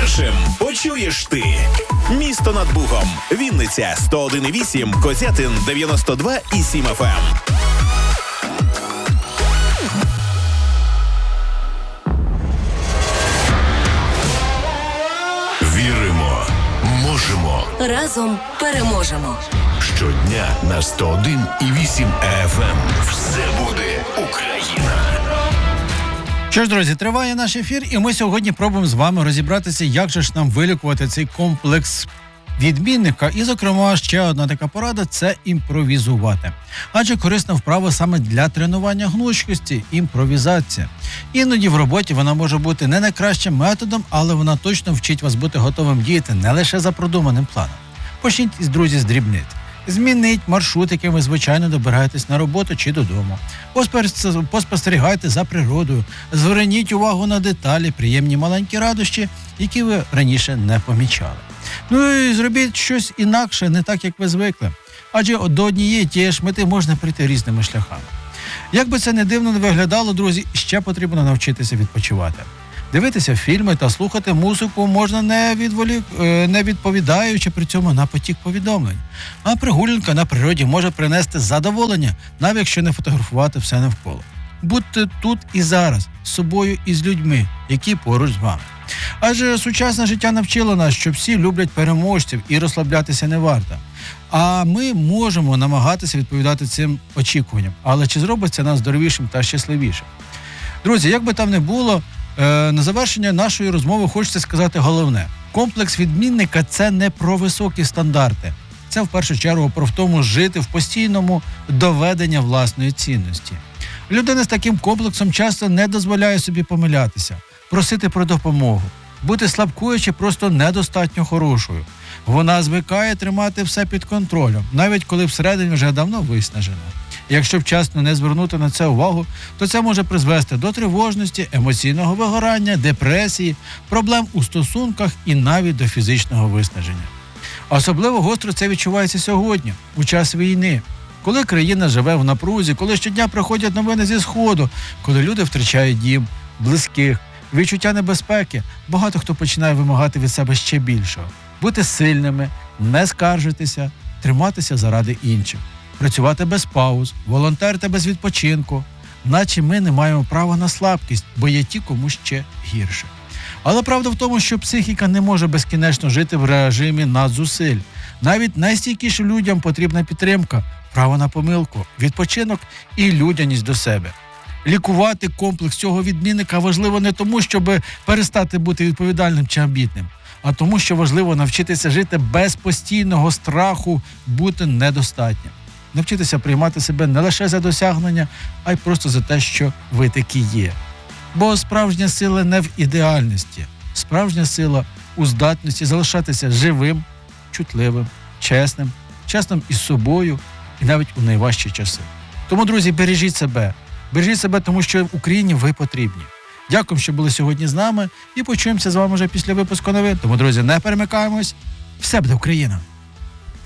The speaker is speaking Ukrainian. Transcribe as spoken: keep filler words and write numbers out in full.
Першим почуєш ти. Місто над Бугом. Вінниця сто один і вісім, Козятин дев'яносто два і сім еф ем. Віримо, можемо. Разом переможемо. Щодня на сто один і вісім еф ем. Все буде Україна. Що ж, друзі, триває наш ефір, і ми сьогодні пробуємо з вами розібратися, як же ж нам вилікувати цей комплекс відмінника. І, зокрема, ще одна така порада – це імпровізувати. Адже корисна вправа саме для тренування гнучкості – імпровізація. Іноді в роботі вона може бути не найкращим методом, але вона точно вчить вас бути готовим діяти не лише за продуманим планом. Почніть, друзі, з дрібниць. Змініть маршрут, яким ви, звичайно, добираєтесь на роботу чи додому. Поспостерігайте за природою, зверніть увагу на деталі, приємні маленькі радощі, які ви раніше не помічали. Ну і зробіть щось інакше, не так, як ви звикли. Адже до однієї тієї ж мети можна прийти різними шляхами. Як би це не дивно не виглядало, друзі, ще потрібно навчитися відпочивати. Дивитися фільми та слухати музику можна не, відволік... не відповідаючи при цьому на потік повідомлень. А прогулянка на природі може принести задоволення, навіть якщо не фотографувати все навколо. Будьте тут і зараз, з собою і з людьми, які поруч з вами. Адже сучасне життя навчило нас, що всі люблять переможців і розслаблятися не варто. А ми можемо намагатися відповідати цим очікуванням. Але чи зробить це нас здоровішим та щасливішим? Друзі, як би там не було, на завершення нашої розмови хочеться сказати головне. Комплекс відмінника – це не про високі стандарти. Це в першу чергу про в тому жити в постійному доведенні власної цінності. Людина з таким комплексом часто не дозволяє собі помилятися, просити про допомогу, бути слабкою чи просто недостатньо хорошою. Вона звикає тримати все під контролем, навіть коли всередині вже давно виснажена. Якщо вчасно не звернути на це увагу, то це може призвести до тривожності, емоційного вигорання, депресії, проблем у стосунках і навіть до фізичного виснаження. Особливо гостро це відчувається сьогодні, у час війни, коли країна живе в напрузі, коли щодня приходять новини зі Сходу, коли люди втрачають дім, близьких, відчуття небезпеки, багато хто починає вимагати від себе ще більшого. Бути сильними, не скаржитися, триматися заради інших. Працювати без пауз, волонтерити без відпочинку, наче ми не маємо права на слабкість, бо є ті, кому ще гірше. Але правда в тому, що психіка не може безкінечно жити в режимі надзусиль. Навіть найстійкішим людям потрібна підтримка, право на помилку, відпочинок і людяність до себе. Лікувати комплекс цього відмінника важливо не тому, щоб перестати бути відповідальним чи амбітним, а тому, що важливо навчитися жити без постійного страху бути недостатнім. Навчитися приймати себе не лише за досягнення, а й просто за те, що ви такі є. Бо справжня сила не в ідеальності. Справжня сила у здатності залишатися живим, чутливим, чесним, чесним із собою і навіть у найважчі часи. Тому, друзі, бережіть себе. Бережіть себе, тому що в Україні ви потрібні. Дякую, що були сьогодні з нами і почуємося з вами вже після випуску новин. Тому, друзі, не перемикаємось. Все буде Україна!